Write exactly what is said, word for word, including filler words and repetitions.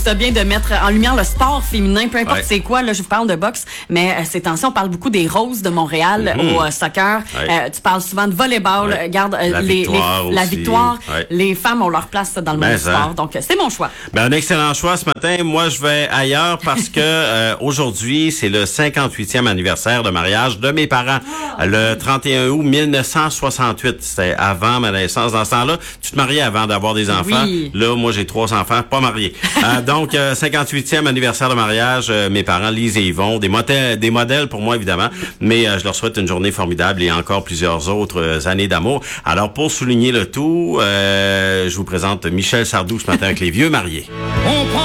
ça bien de mettre en lumière le sport féminin, peu importe ouais. c'est quoi. Là, je vous parle de boxe, mais euh, ces temps-ci, on parle beaucoup des Roses de Montréal mm-hmm. au euh, soccer. Ouais. Euh, tu parles souvent de volleyball. Ouais. Regarde, euh, la, les, victoire les, la victoire. Ouais. Les femmes ont leur place dans le monde ben, du sport. Hein. Donc, c'est mon choix. Ben, un excellent choix ce matin. Moi, je vais ailleurs parce que euh, aujourd'hui, c'est le cinquante-huitième anniversaire de mariage de mes parents. Oh. Le trente et un août mille neuf cent soixante-huit. C'était avant ma naissance. Dans ce temps-là, tu te mariais avant d'avoir des enfants. Oui. Là, moi, j'ai trois enfants, pas mariés. euh, donc, euh, cinquante-huitième anniversaire de mariage, euh, mes parents, Lise et Yvon, des modèles, des modèles pour moi, évidemment, mais euh, je leur souhaite une journée formidable et encore plusieurs autres euh, années d'amour. Alors, pour souligner le tout, euh, je vous présente Michel Sardou ce matin avec les vieux mariés. On prend